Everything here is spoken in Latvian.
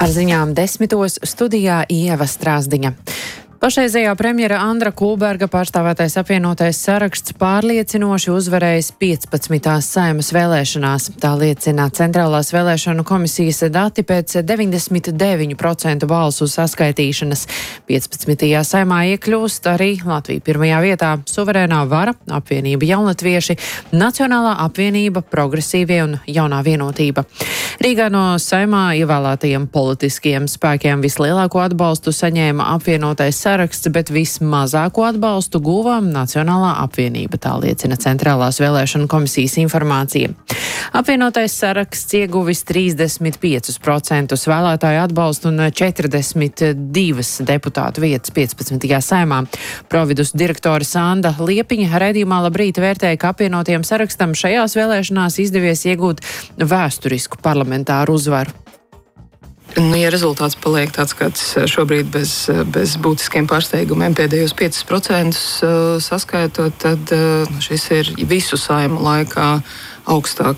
Ar ziņām 10. studijā Ieva Strāzdiņa. Pašreizējā premjera Andra Kulberga pārstāvētais apvienotais saraksts pārliecinoši uzvarējis 15. Saeimas vēlēšanās. Tā liecina Centrālās vēlēšanu komisijas dati pēc 99% balsu saskaitīšanas. 15. Saeimā iekļūst arī Latvija pirmajā vietā - Suverēnā vara, apvienība Jaunatvieši, Nacionālā apvienība, Progresīvie un Jaunā vienotība. Rīgā no Saeimā ievēlētajiem politiskiem spēkiem vislielāko atbalstu saņēma apvienotais saraksts, bet vismazāko atbalstu guva Nacionālā apvienība, tā liecina Centrālās vēlēšanu komisijas informācija. Apvienotais saraksts ieguvis 35% vēlētāju atbalstu un 42 deputātu vietas 15. Saeimā. Providus direktore Sanda Liepiņa raidījumā Labrīt vērtēja, ka apvienotiem sarakstam šajās vēlēšanās izdevies iegūt vēsturisku parlamentāru uzvaru. Ja rezultāts paliek tāds, kāds šobrīd bez būtiskiem pārsteigumiem pēdējos 5% saskaitot, tad šis ir visu Saeimu laikā